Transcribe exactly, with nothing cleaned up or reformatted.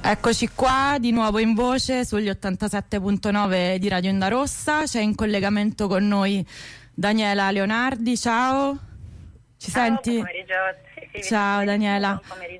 Eccoci qua di nuovo in voce sugli ottantasette virgola nove di Radio Onda Rossa. C'è in collegamento con noi Daniela Leonardi. Ciao, ci Ciao, senti? buon pomeriggio. Sì, sì, Ciao buon Daniela. pomeriggio.